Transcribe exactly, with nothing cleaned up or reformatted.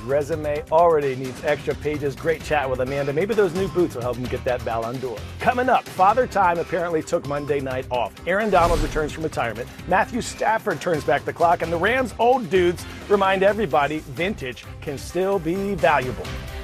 resume already needs extra pages. Great chat with Amanda. Maybe those new boots will help him get that Ballon d'Or. Coming up, Father Time apparently took Monday night off. Aaron Donald returns from retirement. Matthew Stafford turns back the clock. And the Rams' old dudes remind everybody vintage can still be valuable.